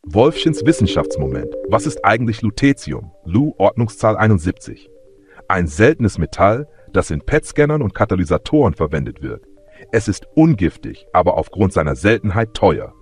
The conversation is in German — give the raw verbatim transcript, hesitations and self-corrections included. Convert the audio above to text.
Wolfchens Wissenschaftsmoment. Was ist eigentlich Lutetium? Lu, Ordnungszahl einundsiebzig. Ein seltenes Metall, das in P E T-Scannern und Katalysatoren verwendet wird. Es ist ungiftig, aber aufgrund seiner Seltenheit teuer.